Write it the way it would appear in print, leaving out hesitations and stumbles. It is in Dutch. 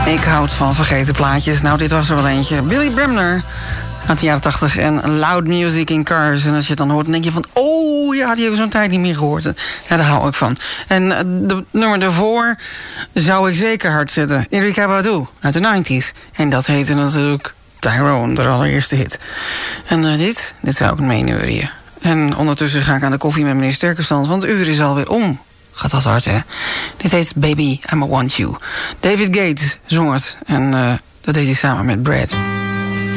Ik houd van vergeten plaatjes. Nou, dit was er wel eentje. Billy Bremner uit de jaren 80 en Loud Music in Cars. En als je het dan hoort, dan denk je van... oh ja, die heb ik zo'n tijd niet meer gehoord. Ja, daar hou ik van. En de nummer daarvoor zou ik zeker hard zetten. Erykah Badu uit de 90s. En dat heette natuurlijk Tyrone, de allereerste hit. En dit zou ik meeneurien. En ondertussen ga ik aan de koffie met meneer Sterkenstand... want het uur is alweer om. Gaat dat hard, hè? Dit heet Baby, I'ma Want You. David Gates zong het. En dat deed hij samen met Brad.